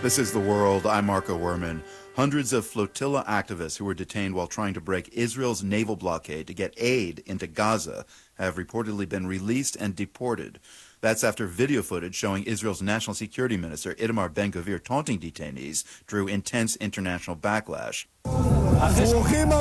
This is The World. I'm Marco Werman. Hundreds of flotilla activists who were detained while trying to break Israel's naval blockade to get aid into Gaza have reportedly been released and deported. That's after video footage showing Israel's National Security Minister Itamar Ben-Gvir taunting detainees drew intense international backlash.